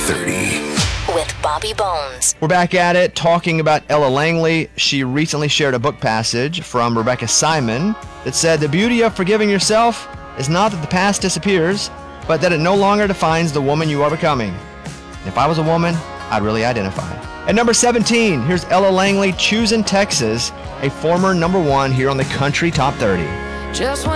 30. With Bobby Bones. We're back at it talking about Ella Langley. She recently shared a book passage from Rebecca Simon that said the beauty of forgiving yourself is not that the past disappears, but that it no longer defines the woman you are becoming. And if I was a woman, I'd really identify. At number 17, here's Ella Langley, Choosing Texas, a former number one here on the Country Top 30. Just when